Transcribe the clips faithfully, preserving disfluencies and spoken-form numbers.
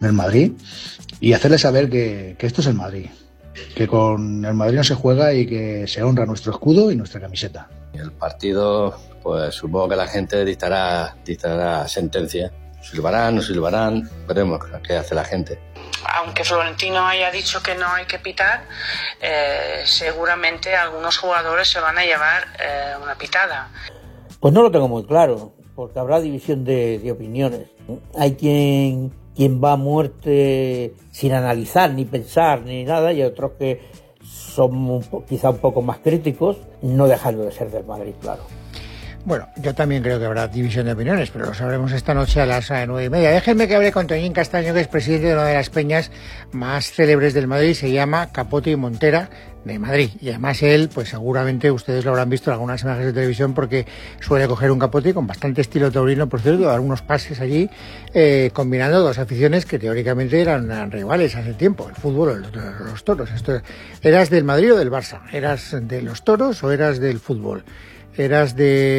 del Madrid y hacerle saber que, que esto es el Madrid, que con el Madrid no se juega y que se honra nuestro escudo y nuestra camiseta. El partido, pues supongo que la gente dictará, dictará sentencia. Silbarán, no silbarán, veremos qué hace la gente. Aunque Florentino haya dicho que no hay que pitar, eh, seguramente algunos jugadores se van a llevar eh, una pitada. Pues no lo tengo muy claro, porque habrá división de, de opiniones. Hay quien, quien va a muerte sin analizar, ni pensar, ni nada, y otros que son un po- quizá un poco más críticos, no dejando de ser del Madrid, claro. Bueno, yo también creo que habrá división de opiniones, pero lo sabremos esta noche a las nueve y media. Déjenme que hable con Toñín Castaño, que es presidente de una de las peñas más célebres del Madrid, se llama Capote y Montera de Madrid. Y además él, pues seguramente ustedes lo habrán visto en algunas imágenes de televisión, porque suele coger un capote con bastante estilo taurino, por cierto, dar unos pases allí, eh, combinando dos aficiones que teóricamente eran, eran rivales hace tiempo, el fútbol, los, los toros. Esto, ¿eras del Madrid o del Barça? ¿Eras de los toros o eras del fútbol? ¿Eras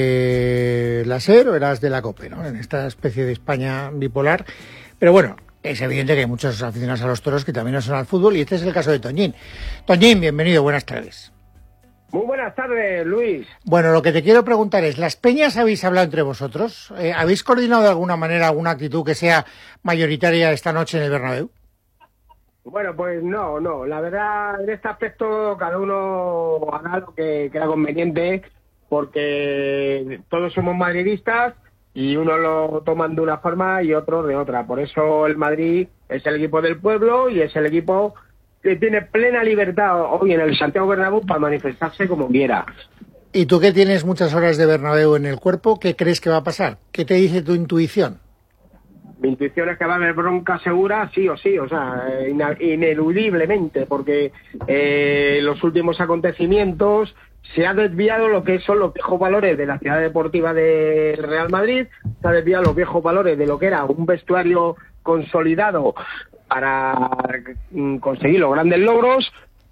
de la SER o eras de la COPE, ¿no? En esta especie de España bipolar. Pero bueno, es evidente que hay muchos aficionados a los toros que también no son al fútbol, y este es el caso de Toñín. Toñín, bienvenido, buenas tardes. Muy buenas tardes, Luis. Bueno, lo que te quiero preguntar es, ¿las peñas habéis hablado entre vosotros? Eh, ¿Habéis coordinado de alguna manera alguna actitud que sea mayoritaria esta noche en el Bernabéu? Bueno, pues no, no. La verdad, en este aspecto cada uno hará lo que crea conveniente, porque todos somos madridistas y unos lo toman de una forma y otros de otra. Por eso el Madrid es el equipo del pueblo y es el equipo que tiene plena libertad hoy en el Santiago Bernabéu para manifestarse como quiera. ¿Y tú que tienes muchas horas de Bernabéu en el cuerpo, qué crees que va a pasar? ¿Qué te dice tu intuición? Mi intuición es que va a haber bronca segura, sí o sí, o sea, ineludiblemente, porque eh, los últimos acontecimientos se ha desviado lo que son los viejos valores de la ciudad deportiva del Real Madrid, se ha desviado los viejos valores de lo que era un vestuario consolidado para conseguir los grandes logros,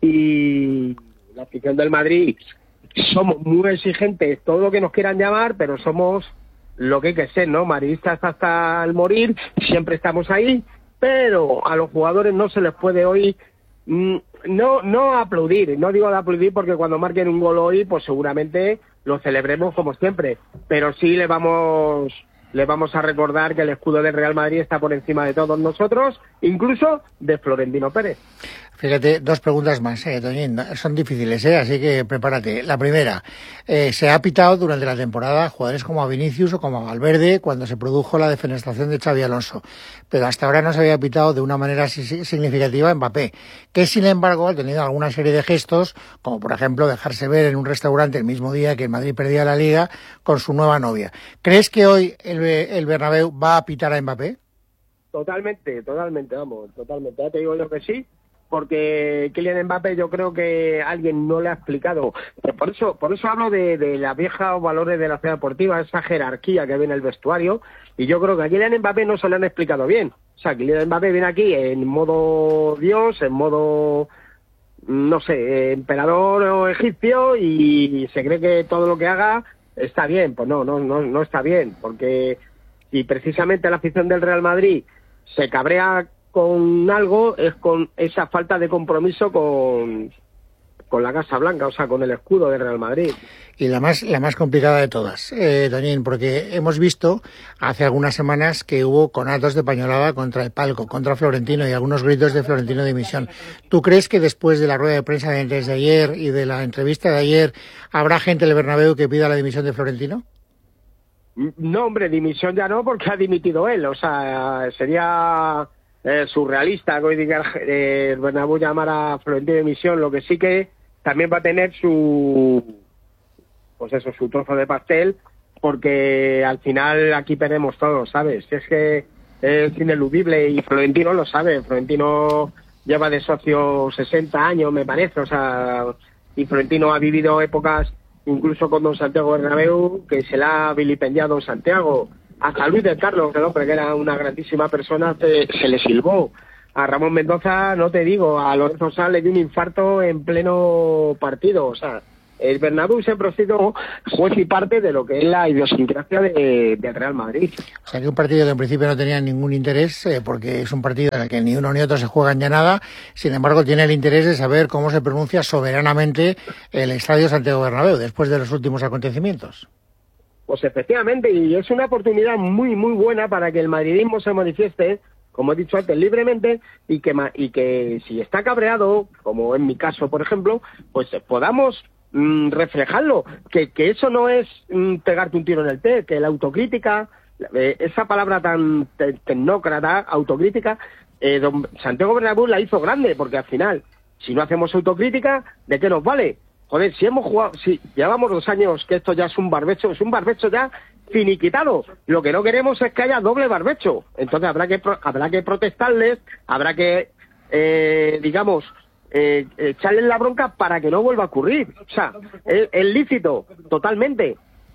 y la afición del Madrid somos muy exigentes, todo lo que nos quieran llamar, pero somos lo que hay que ser, ¿no? Madridistas hasta el morir, siempre estamos ahí, pero a los jugadores no se les puede hoy mm, no no aplaudir, no digo de aplaudir porque cuando marquen un gol hoy, pues seguramente lo celebremos como siempre, pero sí le vamos le vamos a recordar que el escudo del Real Madrid está por encima de todos nosotros, incluso de Florentino Pérez. Fíjate, dos preguntas más, eh, Toñín, son difíciles, eh, así que prepárate. La primera, eh, se ha pitado durante la temporada jugadores como a Vinicius o como a Valverde cuando se produjo la defenestración de Xabi Alonso, pero hasta ahora no se había pitado de una manera significativa a Mbappé, que sin embargo ha tenido alguna serie de gestos, como por ejemplo dejarse ver en un restaurante el mismo día que el Madrid perdía la Liga con su nueva novia. ¿Crees que hoy el, el Bernabéu va a pitar a Mbappé? Totalmente, totalmente, vamos, totalmente, ya te digo yo que sí, porque Kylian Mbappé yo creo que alguien no le ha explicado. Por eso por eso hablo de, de la vieja valores de la ciudad deportiva, esa jerarquía que ve en el vestuario, y yo creo que a Kylian Mbappé no se le han explicado bien. O sea, Kylian Mbappé viene aquí en modo Dios, en modo, no sé, emperador o egipcio, y se cree que todo lo que haga está bien. Pues no, no, no, no está bien, porque si precisamente la afición del Real Madrid se cabrea con algo, es con esa falta de compromiso con, con la Casa Blanca, o sea, con el escudo del Real Madrid. Y la más la más complicada de todas, eh, Toñín, porque hemos visto hace algunas semanas que hubo conatos de pañolada contra el palco, contra Florentino, y algunos gritos de Florentino de dimisión. ¿Tú crees que después de la rueda de prensa de antes de ayer y de la entrevista de ayer habrá gente del Bernabéu que pida la dimisión de Florentino? No, hombre, dimisión ya no, porque ha dimitido él, o sea, sería Eh, surrealista que hoy diga eh, el Bernabéu llamar a Florentino de dimisión. Lo que sí que también va a tener su, pues eso, su trozo de pastel, porque al final aquí perdemos todos, ¿sabes? Es que es ineludible y Florentino lo sabe. Florentino lleva de socio sesenta años, me parece, o sea, y Florentino ha vivido épocas, incluso con don Santiago Bernabéu, que se la ha vilipendiado don Santiago. Hasta Luis del Carlos, que no, porque era una grandísima persona, se, se le silbó. A Ramón Mendoza, no te digo, a Lorenzo Sanz le dio un infarto en pleno partido. O sea, el Bernabéu siempre ha sido juez y parte de lo que es la idiosincrasia de, de Real Madrid. O sea que un partido que en principio no tenía ningún interés, eh, porque es un partido en el que ni uno ni otro se juegan ya nada, sin embargo tiene el interés de saber cómo se pronuncia soberanamente el Estadio Santiago Bernabéu después de los últimos acontecimientos. Pues efectivamente, y es una oportunidad muy, muy buena para que el madridismo se manifieste, como he dicho antes, libremente, y que, y que si está cabreado, como en mi caso, por ejemplo, pues podamos mmm, reflejarlo, que, que eso no es mmm, pegarte un tiro en el pie, que la autocrítica, eh, esa palabra tan te, tecnócrata, autocrítica, eh, don Santiago Bernabéu la hizo grande, porque al final, si no hacemos autocrítica, ¿de qué nos vale? Joder, si hemos jugado, si llevamos dos años que esto ya es un barbecho, es un barbecho ya finiquitado. Lo que no queremos es que haya doble barbecho. Entonces habrá que habrá que protestarles, habrá que, eh, digamos, eh, echarles la bronca para que no vuelva a ocurrir. O sea, es, es lícito, totalmente.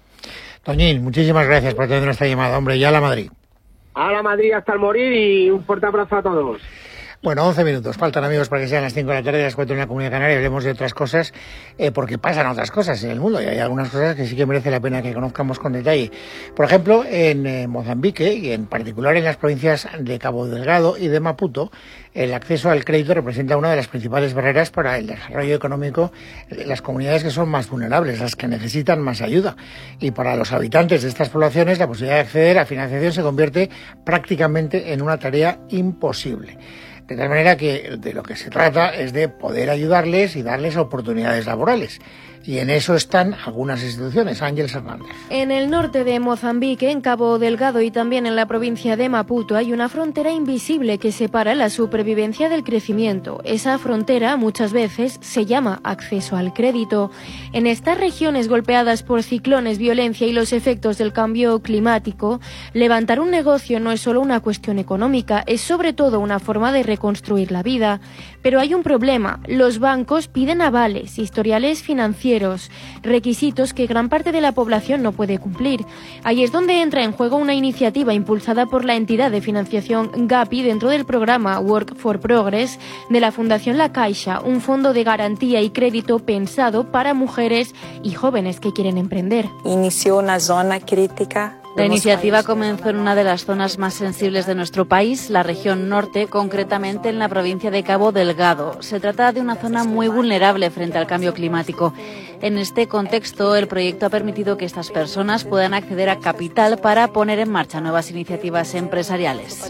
Toñín, muchísimas gracias por tener esta llamada, hombre, ya a la Madrid. A la Madrid hasta el morir y un fuerte abrazo a todos. Bueno, once minutos, faltan amigos para que sean las cinco de la tarde, las cuatro en la Comunidad Canaria, y hablemos de otras cosas, eh, porque pasan otras cosas en el mundo y hay algunas cosas que sí que merece la pena que conozcamos con detalle. Por ejemplo, en eh, Mozambique y en particular en las provincias de Cabo Delgado y de Maputo, el acceso al crédito representa una de las principales barreras para el desarrollo económico de las comunidades que son más vulnerables, las que necesitan más ayuda. Y para los habitantes de estas poblaciones, la posibilidad de acceder a financiación se convierte prácticamente en una tarea imposible. De tal manera que de lo que se trata es de poder ayudarles y darles oportunidades laborales. Y en eso están algunas instituciones. Ángeles Hernández. En el norte de Mozambique, en Cabo Delgado y también en la provincia de Maputo, hay una frontera invisible que separa la supervivencia del crecimiento. Esa frontera muchas veces se llama acceso al crédito. En estas regiones golpeadas por ciclones, violencia y los efectos del cambio climático, levantar un negocio no es solo una cuestión económica, es sobre todo una forma de reconstruir la vida. Pero hay un problema. Los bancos piden avales, historiales financieros, requisitos que gran parte de la población no puede cumplir. Ahí es donde entra en juego una iniciativa impulsada por la entidad de financiación Gapi dentro del programa Work for Progress de la Fundación La Caixa, un fondo de garantía y crédito pensado para mujeres y jóvenes que quieren emprender. Inició una zona crítica. La iniciativa comenzó en una de las zonas más sensibles de nuestro país, la región norte, concretamente en la provincia de Cabo Delgado. Se trata de una zona muy vulnerable frente al cambio climático. En este contexto, el proyecto ha permitido que estas personas puedan acceder a capital para poner en marcha nuevas iniciativas empresariales.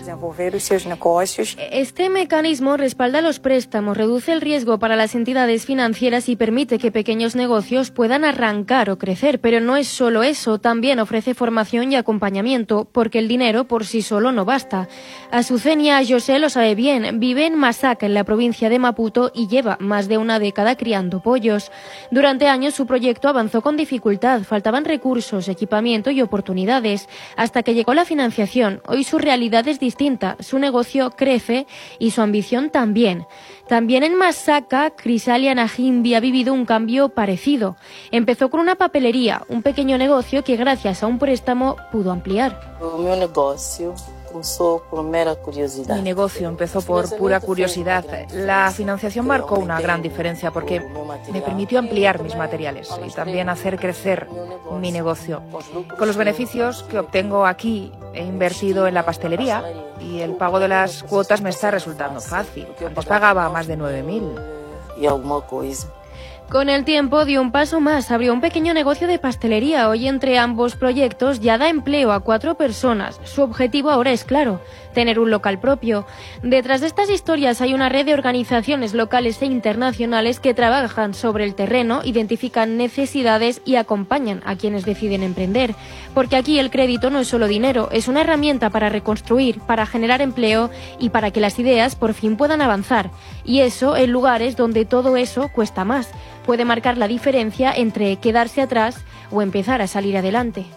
Este mecanismo respalda los préstamos, reduce el riesgo para las entidades financieras y permite que pequeños negocios puedan arrancar o crecer. Pero no es solo eso, también ofrece formación y acompañamiento, porque el dinero por sí solo no basta. Azucena José lo sabe bien, vive en Masaka, en la provincia de Maputo, y lleva más de una década criando pollos. Durante años su proyecto avanzó con dificultad, faltaban recursos, equipamiento y oportunidades, hasta que llegó la financiación. Hoy su realidad es distinta, su negocio crece y su ambición también. También en Masaka, Crisalia Najimbi ha vivido un cambio parecido. Empezó con una papelería, un pequeño negocio que gracias a un préstamo pudo ampliar. Mi negocio por mera curiosidad. Mi negocio empezó por pura curiosidad. La financiación marcó una gran diferencia porque me permitió ampliar mis materiales y también hacer crecer mi negocio. Con los beneficios que obtengo aquí he invertido en la pastelería y el pago de las cuotas me está resultando fácil. Antes pagaba más de nueve mil. Y alguna cosa. Con el tiempo dio un paso más, abrió un pequeño negocio de pastelería. Hoy entre ambos proyectos ya da empleo a cuatro personas. Su objetivo ahora es claro, tener un local propio. Detrás de estas historias hay una red de organizaciones locales e internacionales que trabajan sobre el terreno, identifican necesidades y acompañan a quienes deciden emprender. Porque aquí el crédito no es solo dinero, es una herramienta para reconstruir, para generar empleo y para que las ideas por fin puedan avanzar. Y eso en lugares donde todo eso cuesta más. Puede marcar la diferencia entre quedarse atrás o empezar a salir adelante.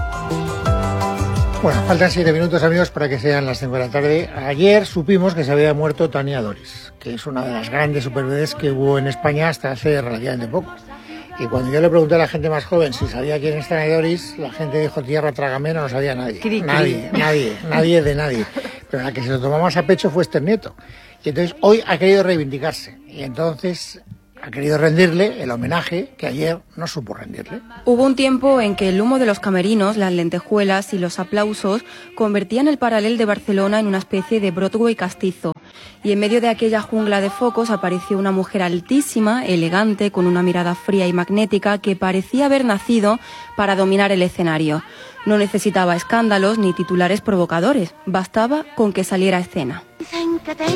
Bueno, faltan siete minutos, amigos, para que sean las cinco de la tarde. Ayer supimos que se había muerto Tania Doris, que es una de las grandes supervivientes que hubo en España hasta hace relativamente poco. Y cuando yo le pregunté a la gente más joven si sabía quién es Tania Doris, la gente dijo tierra trágame, no lo sabía nadie. Cri, cri. Nadie, nadie, nadie de nadie. Pero la que se lo tomó más a pecho fue Esther Nieto. Y entonces hoy ha querido reivindicarse. Y entonces ha querido rendirle el homenaje que ayer no supo rendirle. Hubo un tiempo en que el humo de los camerinos, las lentejuelas y los aplausos convertían el Paral·lel de Barcelona en una especie de Broadway castizo. Y en medio de aquella jungla de focos apareció una mujer altísima, elegante, con una mirada fría y magnética que parecía haber nacido para dominar el escenario. No necesitaba escándalos ni titulares provocadores, bastaba con que saliera a escena.